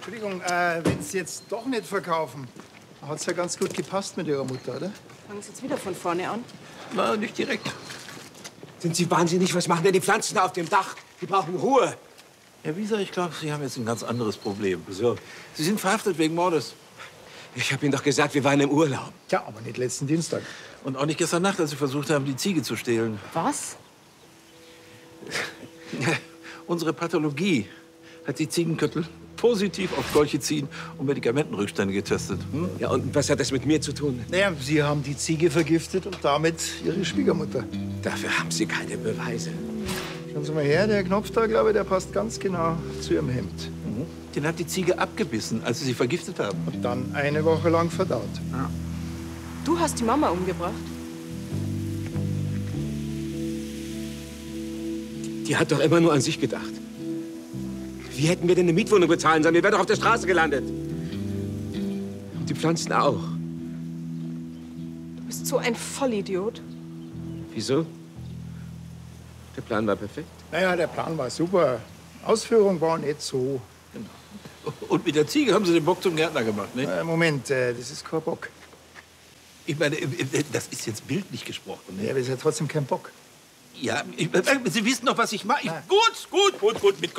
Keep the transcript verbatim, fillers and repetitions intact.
Entschuldigung, äh, wenn Sie jetzt doch nicht verkaufen, hat's ja ganz gut gepasst mit Ihrer Mutter, oder? Fangen Sie jetzt wieder von vorne an? Na, nicht direkt. Sind Sie wahnsinnig? Was machen denn die Pflanzen da auf dem Dach? Die brauchen Ruhe. Herr Wieser, ich glaube, Sie haben jetzt ein ganz anderes Problem. Wieso? Sie sind verhaftet wegen Mordes. Ich habe Ihnen doch gesagt, wir waren im Urlaub. Ja, aber nicht letzten Dienstag. Und auch nicht gestern Nacht, als Sie versucht haben, die Ziege zu stehlen. Was? Unsere Pathologie hat die Ziegenköttel positiv auf Colchicin und Medikamentenrückstände getestet. Hm? Ja, und was hat das mit mir zu tun? Naja, Sie haben die Ziege vergiftet und damit Ihre Schwiegermutter. Dafür haben Sie keine Beweise. Schauen Sie mal her, der Knopf da, glaube ich, der passt ganz genau zu Ihrem Hemd. Den hat die Ziege abgebissen, als Sie sie vergiftet haben. Und dann eine Woche lang verdaut. Du hast die Mama umgebracht? Die hat doch immer nur an sich gedacht. Wie hätten wir denn eine Mietwohnung bezahlen sollen? Wir wären doch auf der Straße gelandet. Und die Pflanzen auch. Du bist so ein Vollidiot. Wieso? Der Plan war perfekt. Naja, der Plan war super. Ausführung war nicht so. Und mit der Ziege haben Sie den Bock zum Gärtner gemacht, ne? Äh, Moment, äh, das ist kein Bock. Ich meine, das ist jetzt bildlich gesprochen, ne? Ja, aber das ist ja trotzdem kein Bock. Ja, ich, Sie wissen doch, was ich mache. Ich, gut, gut, gut, gut. Mit